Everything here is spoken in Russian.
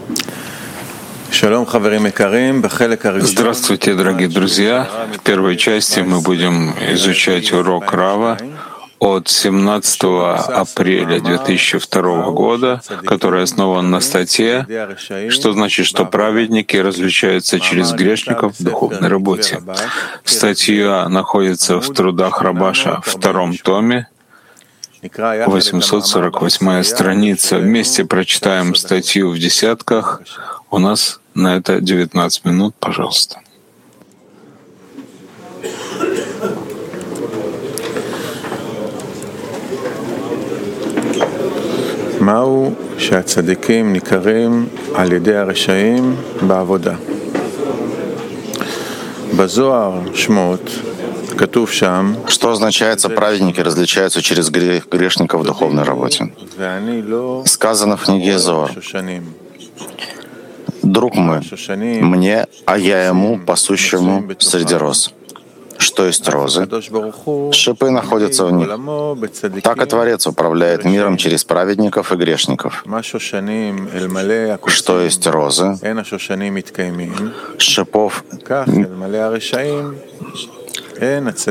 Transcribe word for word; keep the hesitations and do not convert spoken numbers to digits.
Здравствуйте, дорогие друзья! В первой части мы будем изучать урок Рава от семнадцатого апреля две тысячи второго года, который основан на статье, что значит, что праведники различаются через грешников в духовной работе. Статья находится в трудах Рабаша в втором томе, восемьсот сорок восьмая страница. Вместе прочитаем статью в десятках. У нас на это девятнадцать минут, пожалуйста. מהו שהצדיקים ניכרים על ידי הרשעים בעבודה. בזוהר שמות כתוב שם, что означает, праведники различаются через грешников в духовной работе. Сказано в книге Зоар: «Друг мой, мне, а я ему, пасущему среди роз». Что есть розы? Шипы находятся в них. Так и Творец управляет миром через праведников и грешников. Что есть розы? Шипов